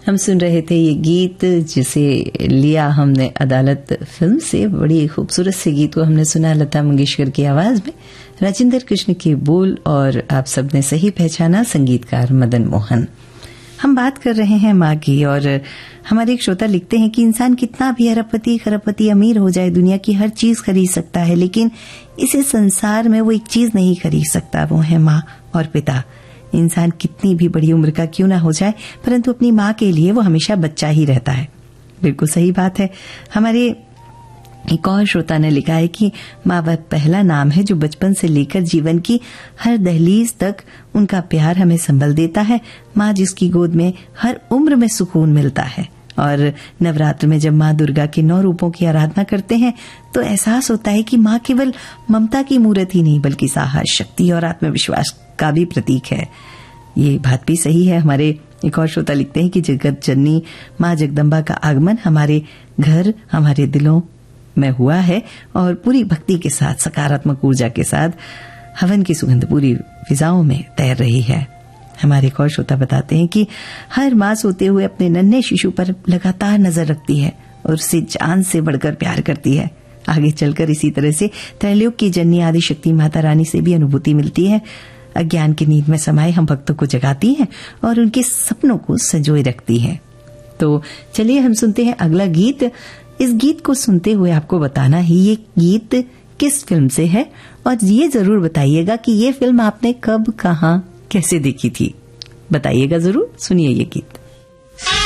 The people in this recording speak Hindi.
हम सुन रहे थे ये गीत जिसे लिया हमने अदालत फिल्म से। बड़ी खूबसूरत से गीत को हमने सुना लता मंगेशकर की आवाज में, राजेंद्र कृष्ण के बोल, और आप सबने सही पहचाना, संगीतकार मदन मोहन। हम बात कर रहे हैं माँ की, और हमारे एक श्रोता लिखते हैं कि इंसान कितना भी अरबपति खरबपति अमीर हो जाए, दुनिया की हर चीज खरीद सकता है, लेकिन इसे संसार में वो एक चीज नहीं खरीद सकता, वो है माँ और पिता। इंसान कितनी भी बड़ी उम्र का क्यों ना हो जाए, परंतु अपनी माँ के लिए वो हमेशा बच्चा ही रहता है। बिल्कुल सही बात है। हमारे एक और श्रोता ने लिखा है कि माँ वह पहला नाम है जो बचपन से लेकर जीवन की हर दहलीज तक उनका प्यार हमें संभल देता है। माँ जिसकी गोद में हर उम्र में सुकून मिलता है। और नवरात्र में जब माँ दुर्गा के 9 रूपों की आराधना करते हैं तो एहसास होता है कि माँ केवल ममता की मूर्त ही नहीं बल्कि साहस, शक्ति और आत्मविश्वास का भी प्रतीक है। ये बात भी सही है। हमारे एक और श्रोता लिखते हैं कि जगत जननी माँ जगदम्बा का आगमन हमारे घर, हमारे दिलों में हुआ है, और पूरी भक्ति के साथ, सकारात्मक ऊर्जा के साथ हवन की सुगंध पूरी फिजाओं में तैर रही है। हमारे एक और श्रोता बताते हैं कि हर माँ सोते हुए अपने नन्हे शिशु पर लगातार नजर रखती है और उससे जान से बढ़कर प्यार करती है। आगे चलकर इसी तरह से त्रैलोक की जननी आदि शक्ति माता रानी से भी अनुभूति मिलती है। अज्ञान की नींद में समाये हम भक्तों को जगाती है और उनके सपनों को संजोए रखती है। तो चलिए हम सुनते हैं अगला गीत। इस गीत को सुनते हुए आपको बताना है ये गीत किस फिल्म से है, और ये जरूर बताइएगा कि ये फिल्म आपने कब, कहां, कैसे देखी थी। बताइएगा जरूर। सुनिए ये गीत।